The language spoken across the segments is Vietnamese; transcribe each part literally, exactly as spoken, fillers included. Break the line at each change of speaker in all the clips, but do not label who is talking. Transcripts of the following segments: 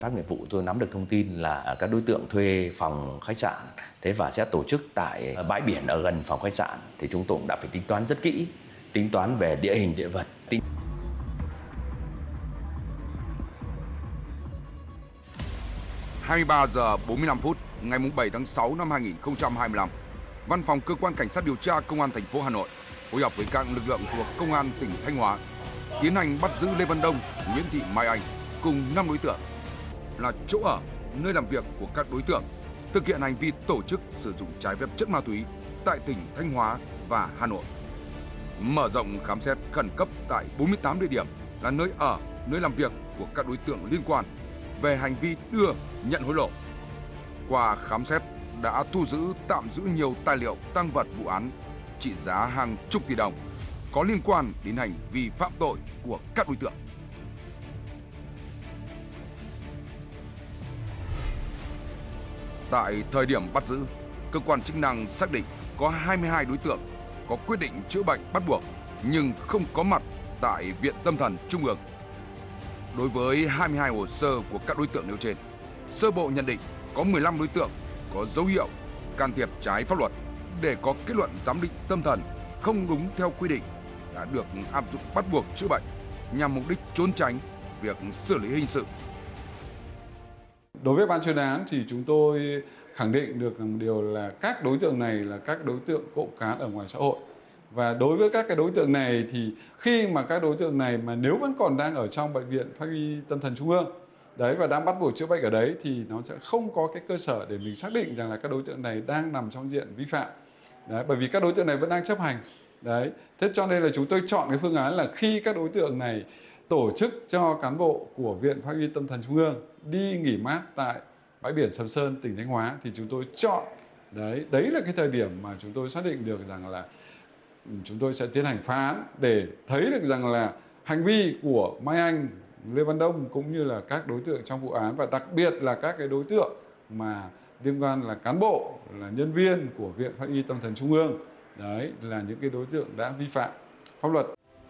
Các nghiệp vụ tôi nắm được thông tin là các đối tượng thuê phòng khách sạn, thế và sẽ tổ chức tại bãi biển ở gần phòng khách sạn. Thì chúng tôi cũng đã phải tính toán rất kỹ, tính toán về địa hình địa vật. Tính...
hai mươi ba giờ bốn mươi lăm phút ngày bảy tháng sáu năm hai nghìn không trăm hai mươi lăm, Văn phòng Cơ quan Cảnh sát điều tra Công an thành phố Hà Nội phối hợp với các lực lượng thuộc Công an tỉnh Thanh Hóa tiến hành bắt giữ Lê Văn Đông, Nguyễn Thị Mai Anh cùng năm đối tượng là chỗ ở, nơi làm việc của các đối tượng thực hiện hành vi tổ chức sử dụng trái phép chất ma túy tại tỉnh Thanh Hóa và Hà Nội. Mở rộng khám xét khẩn cấp tại bốn mươi tám địa điểm là nơi ở, nơi làm việc của các đối tượng liên quan về hành vi đưa, nhận hối lộ. Qua khám xét đã thu giữ, tạm giữ nhiều tài liệu tang vật vụ án trị giá hàng chục tỷ đồng có liên quan đến hành vi phạm tội của các đối tượng. Tại thời điểm bắt giữ, cơ quan chức năng xác định có hai mươi hai đối tượng có quyết định chữa bệnh bắt buộc nhưng không có mặt tại Viện Tâm thần Trung ương. Đối với hai mươi hai hồ sơ của các đối tượng nêu trên, sơ bộ nhận định có mười lăm đối tượng có dấu hiệu can thiệp trái pháp luật để có kết luận giám định tâm thần không đúng theo quy định đã được áp dụng bắt buộc chữa bệnh nhằm mục đích trốn tránh việc xử lý hình sự.
Đối với ban chuyên án thì chúng tôi khẳng định được rằng điều là các đối tượng này là các đối tượng cộng cán ở ngoài xã hội. Và đối với các cái đối tượng này thì khi mà các đối tượng này mà nếu vẫn còn đang ở trong bệnh viện Pháp y Tâm thần Trung ương đấy và đang bắt buộc chữa bệnh ở đấy thì nó sẽ không có cái cơ sở để mình xác định rằng là các đối tượng này đang nằm trong diện vi phạm. Đấy, bởi vì các đối tượng này vẫn đang chấp hành. Đấy, thế cho nên là chúng tôi chọn cái phương án là khi các đối tượng này tổ chức cho cán bộ của Viện Pháp y Tâm thần Trung ương đi nghỉ mát tại bãi biển Sầm Sơn, tỉnh Thanh Hóa thì chúng tôi chọn đấy, đấy là cái thời điểm mà chúng tôi xác định được rằng là chúng tôi sẽ tiến hành phá án để thấy được rằng là hành vi của Mai Anh, Lê Văn Đông cũng như là các đối tượng trong vụ án và đặc biệt là các cái đối tượng mà liên quan là cán bộ, là nhân viên của Viện Pháp y Tâm thần Trung ương, đấy là những cái đối tượng đã vi phạm pháp luật.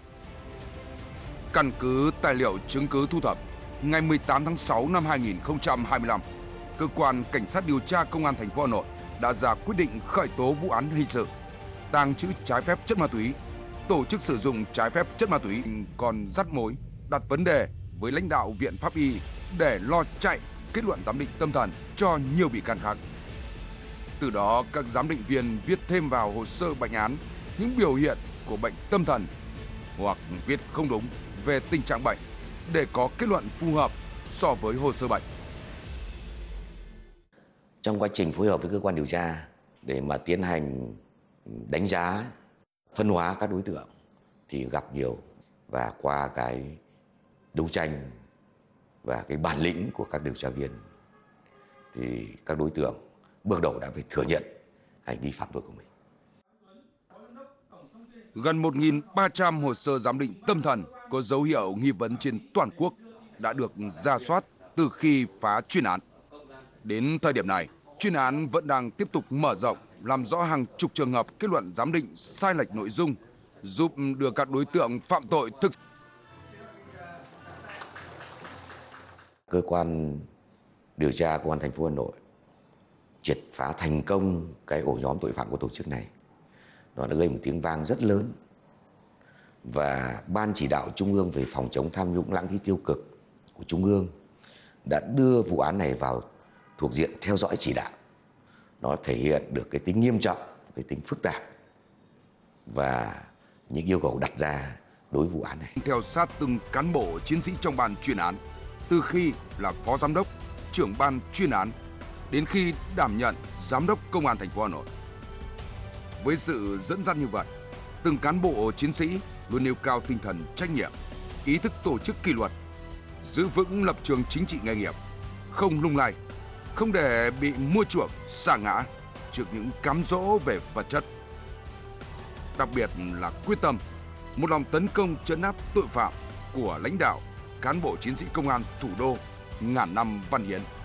Căn cứ tài liệu chứng cứ thu thập, ngày mười tám tháng sáu năm hai nghìn không trăm hai mươi lăm, cơ quan cảnh sát điều tra Công an thành phố Hà Nội đã ra quyết định khởi tố vụ án hình sự tàng trữ trái phép chất ma túy, tổ chức sử dụng trái phép chất ma túy, còn dắt mối đặt vấn đề với lãnh đạo Viện Pháp y để lo chạy kết luận giám định tâm thần cho nhiều bị can khác. Từ đó, các giám định viên viết thêm vào hồ sơ bệnh án những biểu hiện của bệnh tâm thần hoặc viết không đúng về tình trạng bệnh để có kết luận phù hợp so với hồ sơ bệnh.
Trong quá trình phối hợp với cơ quan điều tra để mà tiến hành đánh giá, phân hóa các đối tượng thì gặp nhiều, và qua cái đấu tranh và cái bản lĩnh của các điều tra viên thì các đối tượng bước đầu đã phải thừa nhận hành vi phạm tội của mình.
Gần một nghìn ba trăm hồ sơ giám định tâm thần có dấu hiệu nghi vấn trên toàn quốc đã được rà soát từ khi phá chuyên án. Đến thời điểm này, chuyên án vẫn đang tiếp tục mở rộng, làm rõ hàng chục trường hợp kết luận giám định sai lệch nội dung, giúp đưa các đối tượng phạm tội thực.
Cơ quan điều tra Công an thành phố Hà Nội triệt phá thành công cái ổ nhóm tội phạm của tổ chức này. Nó đã gây một tiếng vang rất lớn, và Ban chỉ đạo Trung ương về phòng chống tham nhũng lãng phí tiêu cực của Trung ương đã đưa vụ án này vào thuộc diện theo dõi chỉ đạo. Nó thể hiện được cái tính nghiêm trọng, cái tính phức tạp và những yêu cầu đặt ra đối với vụ án này.
Theo sát từng cán bộ chiến sĩ trong ban chuyên án, từ khi là phó giám đốc, trưởng ban chuyên án đến khi đảm nhận giám đốc Công an thành phố Hà Nội. Với sự dẫn dắt như vậy, từng cán bộ chiến sĩ luôn nêu cao tinh thần trách nhiệm, ý thức tổ chức kỷ luật, giữ vững lập trường chính trị nghề nghiệp, không lung lay, không để bị mua chuộc, sa ngã trước những cám dỗ về vật chất. Đặc biệt là quyết tâm, một lòng tấn công trấn áp tội phạm của lãnh đạo, cán bộ chiến sĩ công an thủ đô ngàn năm văn hiến.